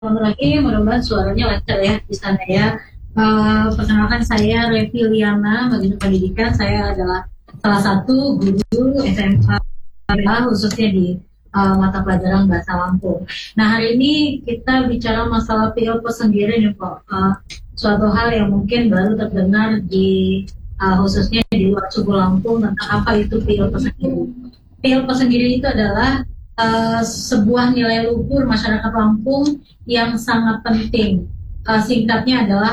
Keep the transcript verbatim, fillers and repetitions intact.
Selamat pagi, mudah-mudahan suaranya lancar ya di sana ya. Eh, perkenalkan saya Revi Liana, Magister Pendidikan. Saya adalah salah satu guru S M A khususnya di eh, mata pelajaran Bahasa Lampung. Nah, hari ini kita bicara masalah P O P sendiri nih kok. Eh, suatu hal yang mungkin baru terdengar di eh, khususnya di luar suku Lampung tentang apa itu P O P sendiri. P O P sendiri itu adalah eh, sebuah nilai luhur masyarakat Lampung yang sangat penting. Uh, singkatnya adalah